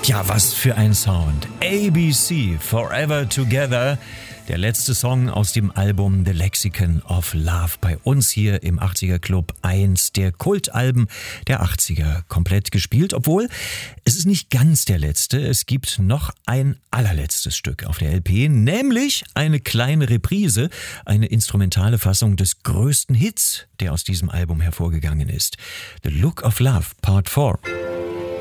Ja, was für ein Sound. ABC, Forever Together. Der letzte Song aus dem Album The Lexicon of Love. Bei uns hier im 80er Club. Eins der Kultalben der 80er. Komplett gespielt, obwohl es ist nicht ganz der letzte. Es gibt noch ein allerletztes Stück auf der LP, nämlich eine kleine Reprise, eine instrumentale Fassung des größten Hits, der aus diesem Album hervorgegangen ist. The Look of Love, Part 4.